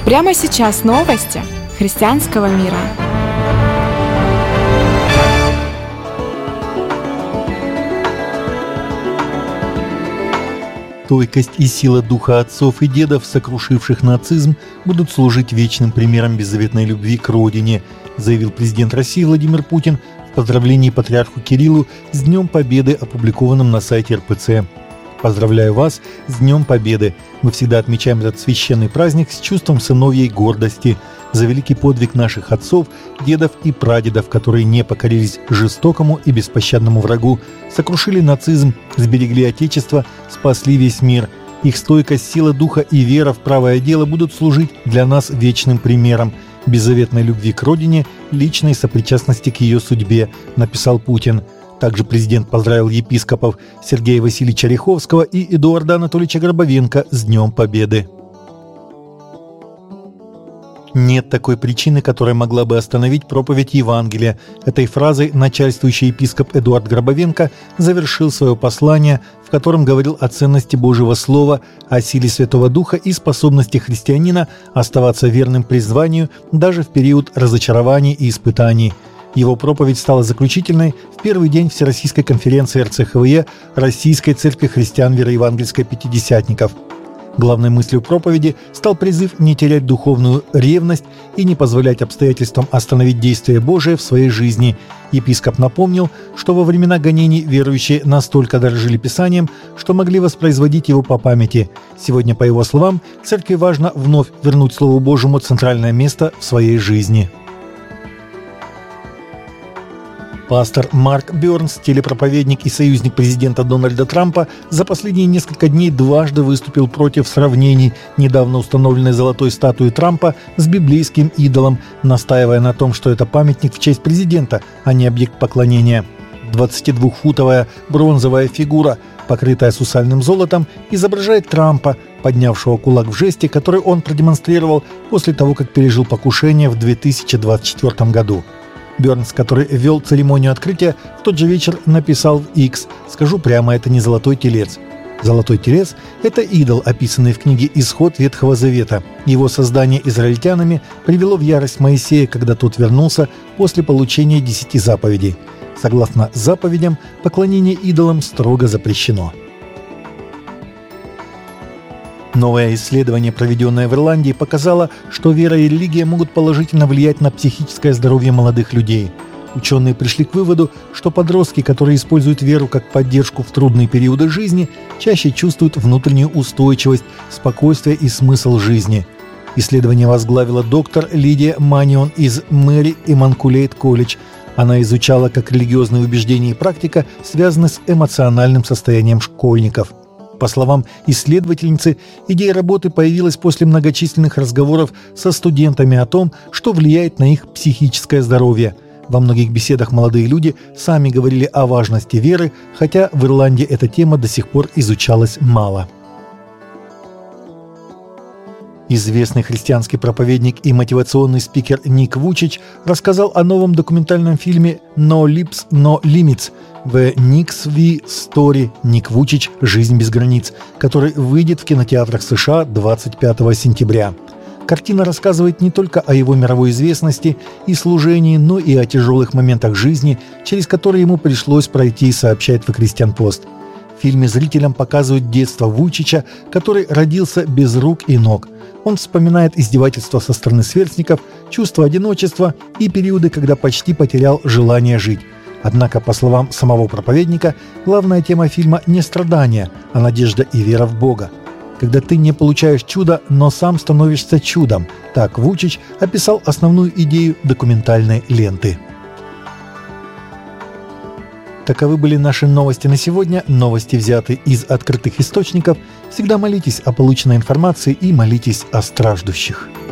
Прямо сейчас новости христианского мира. Стойкость и сила духа отцов и дедов, сокрушивших нацизм, будут служить вечным примером беззаветной любви к Родине, заявил президент России Владимир Путин в поздравлении патриарху Кириллу с Днем Победы, опубликованном на сайте РПЦ. «Поздравляю вас с Днем Победы! Мы всегда отмечаем этот священный праздник с чувством сыновьей гордости за великий подвиг наших отцов, дедов и прадедов, которые не покорились жестокому и беспощадному врагу, сокрушили нацизм, сберегли Отечество, спасли весь мир. Их стойкость, сила духа и вера в правое дело будут служить для нас вечным примером беззаветной любви к Родине, личной сопричастности к ее судьбе», написал Путин. Также президент поздравил епископов Сергея Васильевича Ряховского и Эдуарда Анатольевича Гробовенко с Днем Победы. «Нет такой причины, которая могла бы остановить проповедь Евангелия». Этой фразой начальствующий епископ Эдуард Гробовенко завершил свое послание, в котором говорил о ценности Божьего Слова, о силе Святого Духа и способности христианина оставаться верным призванию даже в период разочарований и испытаний. Его проповедь стала заключительной в первый день Всероссийской конференции РЦХВЕ Российской Церкви Христиан Вероевангельской Пятидесятников. Главной мыслью проповеди стал призыв не терять духовную ревность и не позволять обстоятельствам остановить действие Божие в своей жизни. Епископ напомнил, что во времена гонений верующие настолько дорожили Писанием, что могли воспроизводить его по памяти. Сегодня, по его словам, церкви важно вновь вернуть Слову Божьему центральное место в своей жизни. Пастор Марк Бёрнс, телепроповедник и союзник президента Дональда Трампа, за последние несколько дней дважды выступил против сравнений недавно установленной золотой статуи Трампа с библейским идолом, настаивая на том, что это памятник в честь президента, а не объект поклонения. 22-футовая бронзовая фигура, покрытая сусальным золотом, изображает Трампа, поднявшего кулак в жесте, который он продемонстрировал после того, как пережил покушение в 2024 году. Бёрнс, который вел церемонию открытия, в тот же вечер написал в X: «Скажу прямо, это не золотой телец». Золотой телец – это идол, описанный в книге «Исход Ветхого Завета». Его создание израильтянами привело в ярость Моисея, когда тот вернулся после получения 10 заповедей. Согласно заповедям, поклонение идолам строго запрещено. Новое исследование, проведенное в Ирландии, показало, что вера и религия могут положительно влиять на психическое здоровье молодых людей. Ученые пришли к выводу, что подростки, которые используют веру как поддержку в трудные периоды жизни, чаще чувствуют внутреннюю устойчивость, спокойствие и смысл жизни. Исследование возглавила доктор Лидия Манион из Мэри Иммакулейт колледж. Она изучала, как религиозные убеждения и практика связаны с эмоциональным состоянием школьников. По словам исследовательницы, идея работы появилась после многочисленных разговоров со студентами о том, что влияет на их психическое здоровье. Во многих беседах молодые люди сами говорили о важности веры, хотя в Ирландии эта тема до сих пор изучалась мало. Известный христианский проповедник и мотивационный спикер Ник Вучич рассказал о новом документальном фильме «No Lips, No Limits» «The Nick's V Story» Ник Вучич «Жизнь без границ», который выйдет в кинотеатрах США 25 сентября. Картина рассказывает не только о его мировой известности и служении, но и о тяжелых моментах жизни, через которые ему пришлось пройти, сообщает The Christian Post. В фильме зрителям показывают детство Вучича, который родился без рук и ног. Он вспоминает издевательства со стороны сверстников, чувство одиночества и периоды, когда почти потерял желание жить. Однако, по словам самого проповедника, главная тема фильма не страдания, а надежда и вера в Бога. Когда ты не получаешь чуда, но сам становишься чудом. Так Вучич описал основную идею документальной ленты. Таковы были наши новости на сегодня. Новости взяты из открытых источников. Всегда молитесь о полученной информации и молитесь о страждущих.